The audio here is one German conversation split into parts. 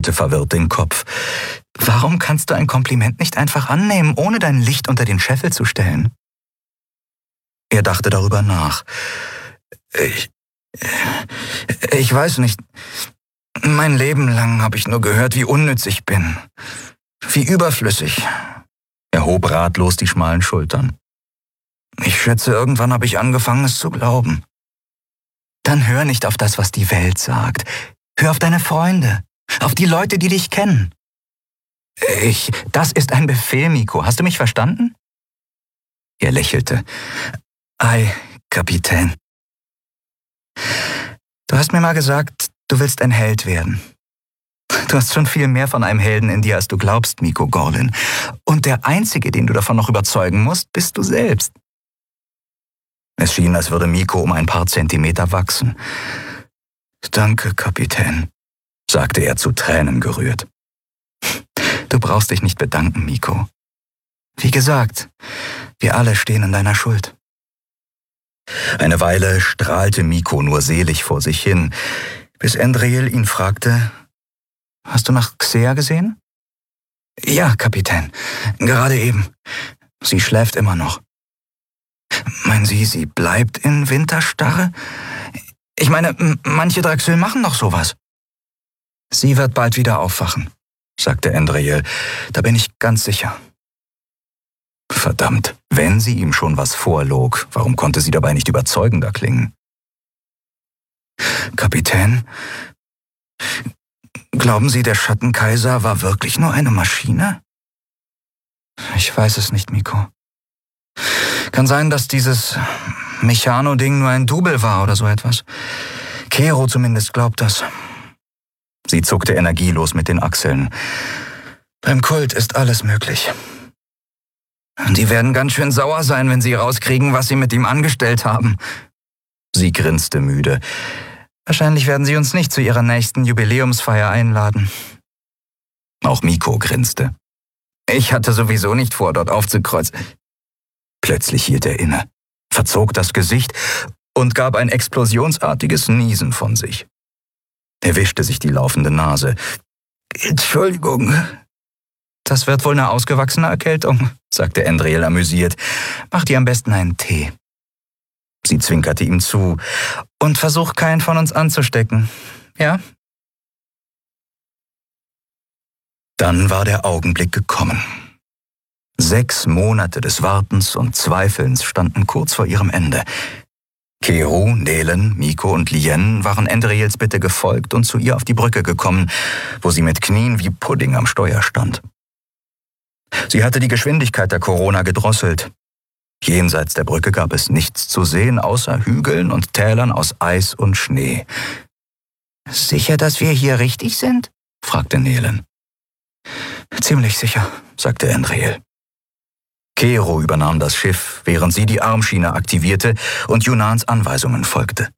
schüttelte verwirrt den Kopf. Warum kannst du ein Kompliment nicht einfach annehmen, ohne dein Licht unter den Scheffel zu stellen? Er dachte darüber nach. Ich weiß nicht. Mein Leben lang habe ich nur gehört, wie unnütz ich bin. Wie überflüssig. Er hob ratlos die schmalen Schultern. Ich schätze, irgendwann habe ich angefangen, es zu glauben. Dann hör nicht auf das, was die Welt sagt. Hör auf deine Freunde, auf die Leute, die dich kennen. Das ist ein Befehl, Miko. Hast du mich verstanden? Er lächelte. Ei, Kapitän. Du hast mir mal gesagt, du willst ein Held werden. Du hast schon viel mehr von einem Helden in dir, als du glaubst, Miko Gorlin. Und der Einzige, den du davon noch überzeugen musst, bist du selbst. Es schien, als würde Miko um ein paar Zentimeter wachsen. Danke, Kapitän, sagte er zu Tränen gerührt. Du brauchst dich nicht bedanken, Miko. Wie gesagt, wir alle stehen in deiner Schuld. Eine Weile strahlte Miko nur selig vor sich hin, bis Endriel ihn fragte, »Hast du nach Xea gesehen?« »Ja, Kapitän, gerade eben. Sie schläft immer noch.« »Meinen Sie, sie bleibt in Winterstarre? Ich meine, manche Draxyl machen doch sowas.« »Sie wird bald wieder aufwachen«, sagte Endriel. »Da bin ich ganz sicher.« Verdammt, wenn sie ihm schon was vorlog, warum konnte sie dabei nicht überzeugender klingen? »Kapitän, glauben Sie, der Schattenkaiser war wirklich nur eine Maschine?« »Ich weiß es nicht, Miko. Kann sein, dass dieses Mechano-Ding nur ein Double war oder so etwas. Kero zumindest glaubt das.« Sie zuckte energielos mit den Achseln. »Beim Kult ist alles möglich. Die werden ganz schön sauer sein, wenn sie rauskriegen, was sie mit ihm angestellt haben.« Sie grinste müde. »Wahrscheinlich werden sie uns nicht zu ihrer nächsten Jubiläumsfeier einladen.« Auch Miko grinste. »Ich hatte sowieso nicht vor, dort aufzukreuzen.« Plötzlich hielt er inne, verzog das Gesicht und gab ein explosionsartiges Niesen von sich. Er wischte sich die laufende Nase. »Entschuldigung.« »Das wird wohl eine ausgewachsene Erkältung«, sagte Endriel amüsiert. »Mach dir am besten einen Tee.« Sie zwinkerte ihm zu. »Und versuch, keinen von uns anzustecken. Ja?« Dann war der Augenblick gekommen. 6 Monate des Wartens und Zweifelns standen kurz vor ihrem Ende. Kero, Nelen, Miko und Lien waren Endriels Bitte gefolgt und zu ihr auf die Brücke gekommen, wo sie mit Knien wie Pudding am Steuer stand. Sie hatte die Geschwindigkeit der Corona gedrosselt. Jenseits der Brücke gab es nichts zu sehen, außer Hügeln und Tälern aus Eis und Schnee. »Sicher, dass wir hier richtig sind?« fragte Nelen. »Ziemlich sicher«, sagte Endriel. Kero übernahm das Schiff, während sie die Armschiene aktivierte und Yunans Anweisungen folgte.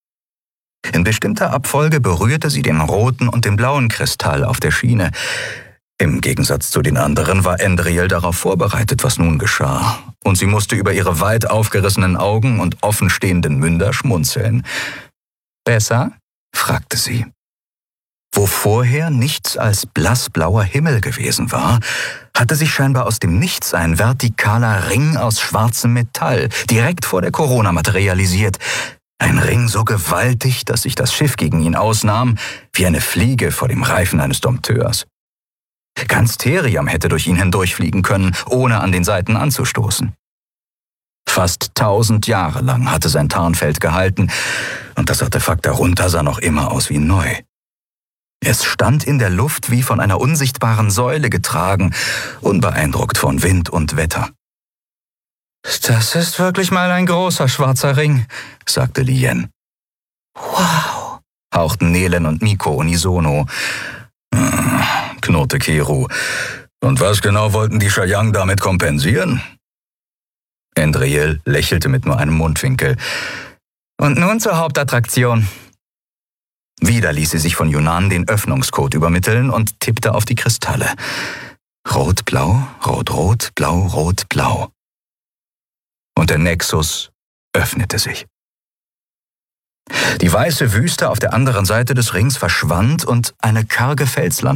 In bestimmter Abfolge berührte sie den roten und den blauen Kristall auf der Schiene. Im Gegensatz zu den anderen war Endriel darauf vorbereitet, was nun geschah, und sie musste über ihre weit aufgerissenen Augen und offenstehenden Münder schmunzeln. »Besser?« fragte sie. Wo vorher nichts als blassblauer Himmel gewesen war, hatte sich scheinbar aus dem Nichts ein vertikaler Ring aus schwarzem Metall direkt vor der Corona materialisiert. Ein Ring so gewaltig, dass sich das Schiff gegen ihn ausnahm, wie eine Fliege vor dem Reifen eines Dompteurs. Ganz Theriam hätte durch ihn hindurchfliegen können, ohne an den Seiten anzustoßen. Fast 1000 Jahre lang hatte sein Tarnfeld gehalten, und das Artefakt darunter sah noch immer aus wie neu. Es stand in der Luft wie von einer unsichtbaren Säule getragen, unbeeindruckt von Wind und Wetter. »Das ist wirklich mal ein großer schwarzer Ring«, sagte Lien. »Wow«, hauchten Nelen und Miko unisono. Knurrte Kero. »Und was genau wollten die Shayang damit kompensieren?« Endriel lächelte mit nur einem Mundwinkel. »Und nun zur Hauptattraktion.« Wieder ließ sie sich von Yunan den Öffnungscode übermitteln und tippte auf die Kristalle. Rot-Blau, Rot-Rot, Blau, Rot, Blau. Und der Nexus öffnete sich. Die weiße Wüste auf der anderen Seite des Rings verschwand und eine karge Felslandschaft